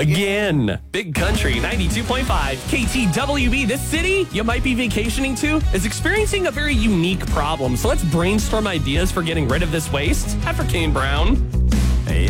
Again. Big Country 92.5 KTWB. This city you might be vacationing to is experiencing a very unique problem. So let's brainstorm ideas for getting rid of this waste after Kane Brown.